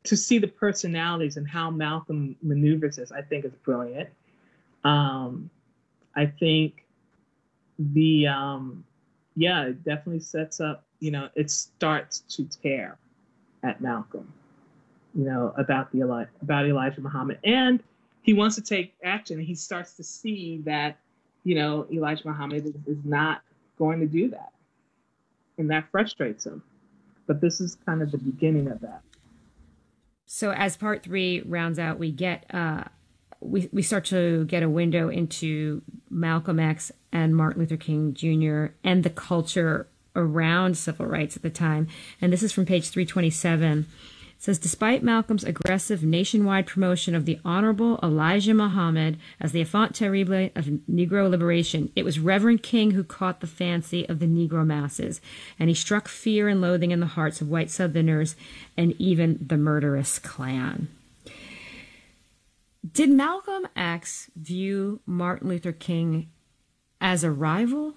to see the personalities and how Malcolm maneuvers this, I think is brilliant. I think it definitely sets up, it starts to tear at Malcolm, about Elijah Muhammad. And he wants to take action, and he starts to see that, Elijah Muhammad is not going to do that. And that frustrates him. But this is kind of the beginning of that. So as part 3 rounds out, we get we start to get a window into Malcolm X and Martin Luther King Jr. and the culture around civil rights at the time. And this is from page 327. It says, despite Malcolm's aggressive nationwide promotion of the Honorable Elijah Muhammad as the enfant terrible of Negro liberation, it was Reverend King who caught the fancy of the Negro masses, and he struck fear and loathing in the hearts of white Southerners and even the murderous Klan. Did Malcolm X view Martin Luther King as a rival?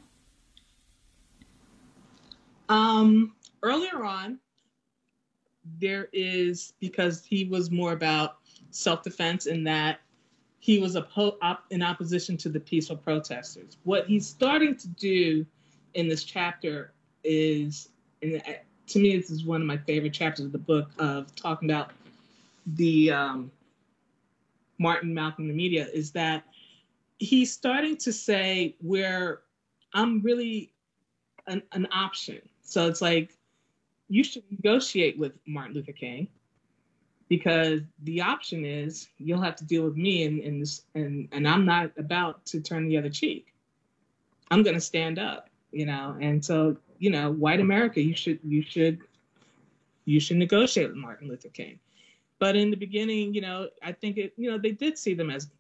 Earlier on, there is, because he was more about self-defense in that he was in opposition to the peaceful protesters. What he's starting to do in this chapter is, and to me, this is one of my favorite chapters of the book, of talking about the Martin, Malcolm, the media, is that he's starting to say where I'm really an option. So it's like, you should negotiate with Martin Luther King, because the option is you'll have to deal with me, and I'm not about to turn the other cheek. I'm going to stand up, And so, white America, you should negotiate with Martin Luther King. But in the beginning, I think he did see them as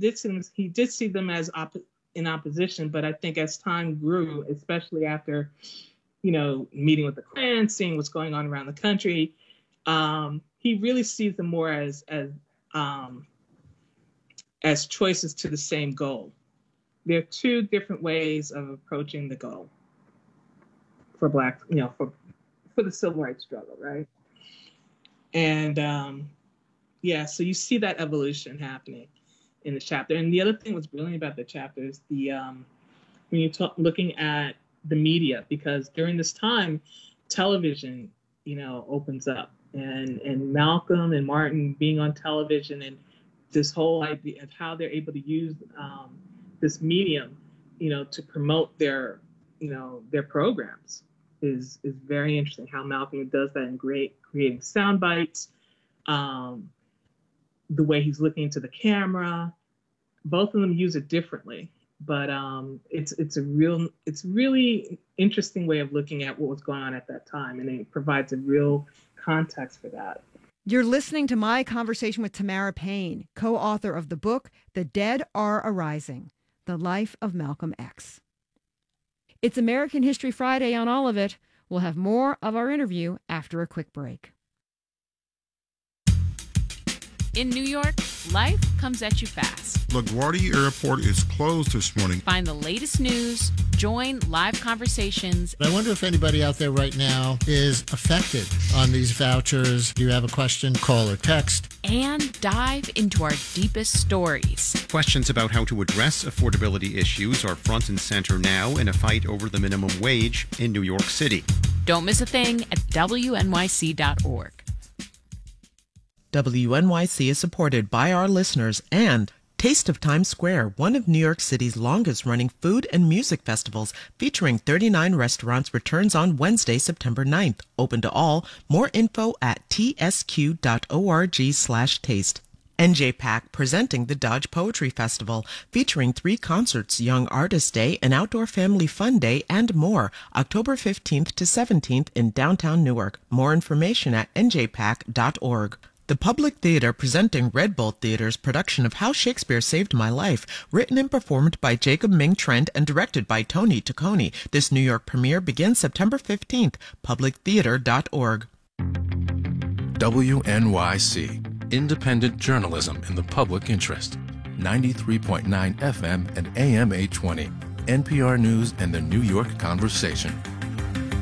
in opposition. But I think as time grew, especially after, meeting with the Klan, seeing what's going on around the country, he really sees them more as choices to the same goal. There are two different ways of approaching the goal for Black, for the civil rights struggle, right? And so you see that evolution happening in the chapter. And the other thing that's brilliant about the chapter is when you're looking at the media, because during this time, television, opens up, and Malcolm and Martin being on television, and this whole idea of how they're able to use this medium, to promote their programs is very interesting. How Malcolm does that in creating sound bites, the way he's looking into the camera. Both of them use it differently. But it's really interesting way of looking at what was going on at that time, and it provides a real context for that. You're listening to my conversation with Tamara Payne, co-author of the book The Dead Are Arising: The Life of Malcolm X. It's American History Friday on All of It. We'll have more of our interview after a quick break. In New York, life comes at you fast. LaGuardia Airport is closed this morning. Find the latest news, join live conversations. I wonder if anybody out there right now is affected on these vouchers. Do you have a question? Call or text. And dive into our deepest stories. Questions about how to address affordability issues are front and center now in a fight over the minimum wage in New York City. Don't miss a thing at WNYC.org. WNYC is supported by our listeners and Taste of Times Square, one of New York City's longest-running food and music festivals, featuring 39 restaurants, returns on Wednesday, September 9th. Open to all. More info at tsq.org/taste. NJPAC presenting the Dodge Poetry Festival, featuring 3 concerts, Young Artist Day, an Outdoor Family Fun Day, and more, October 15th to 17th in downtown Newark. More information at njpac.org. The Public Theater presenting Red Bull Theater's production of How Shakespeare Saved My Life, written and performed by Jacob Ming Trent and directed by Tony Taccone. This New York premiere begins September 15th. Publictheater.org. WNYC, independent journalism in the public interest. 93.9 FM and AM 820. NPR News and the New York Conversation.